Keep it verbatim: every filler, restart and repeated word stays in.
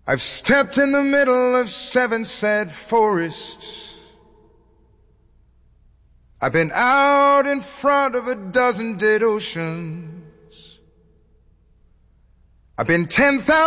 I've stepped in the middle of seven sad forests. I've been out in front of a dozen dead oceans. I've been ten thousand